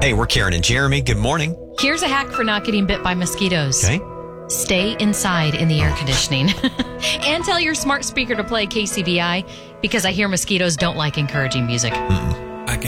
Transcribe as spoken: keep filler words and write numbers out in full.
Hey, we're Karen and Jeremy. Good morning. Here's a hack for not getting bit by mosquitoes. Okay. Stay inside in the air conditioning. And tell your smart speaker to play K C B I, because I hear mosquitoes don't like encouraging music. Mm-mm.